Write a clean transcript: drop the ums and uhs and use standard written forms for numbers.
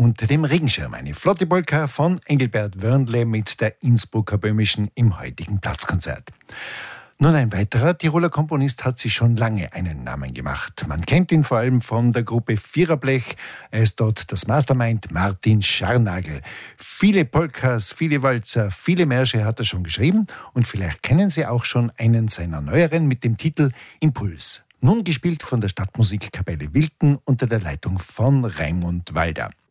Unter dem Regenschirm, eine flotte Polka von Engelbert Wörnle mit der Innsbrucker Böhmischen im heutigen Platzkonzert. Nun, ein weiterer Tiroler Komponist hat sich schon lange einen Namen gemacht. Man kennt ihn vor allem von der Gruppe Viererblech. Er ist dort das Mastermind Martin Scharnagl. Viele Polkas, viele Walzer, viele Märsche hat er schon geschrieben und vielleicht kennen Sie auch schon einen seiner neueren mit dem Titel Impuls. Nun gespielt von der Stadtmusikkapelle Wilten unter der Leitung von Raimund Walder.